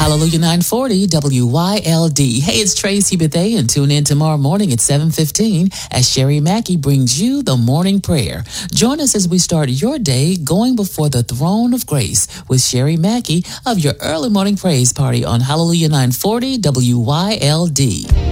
Hallelujah 940 WYLD. Hey, it's Tracy Bethea, and tune in tomorrow morning at 7:15 as Sherry Mackey brings you the morning prayer. Join us as we start your day going before the throne of grace with Sherry Mackey of your early morning praise party on Hallelujah 940 WYLD.